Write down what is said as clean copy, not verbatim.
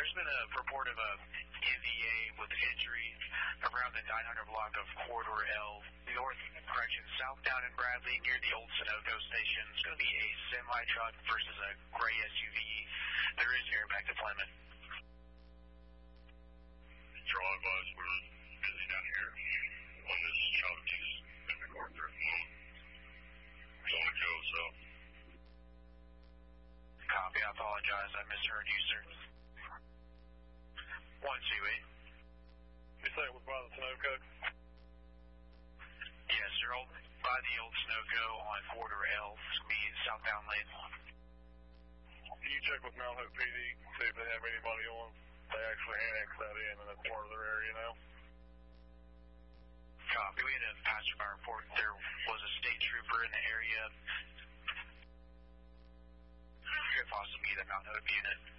there's been a report of a NVA with injury around the 900 block of Corridor L, southbound in Bradley, near the old Sunoco station. It's going to be a semi-truck versus a gray SUV. There is airbag deployment. Charlie Bus, we're busy down here on this chunk just in the corner at the moment. It's on the go, so. Copy, I apologize. I misheard you, sir. 128. You say it was by the Sunoco? Yes, sir. By the old Sunoco on Corridor L, be southbound lane. Can you check with Mount Hope PD, see if they have anybody on? They actually annexed that in, and that's part of their area now. Copy. We had a passenger report. There was a state trooper in the area. Could possibly be the Mount Hope unit.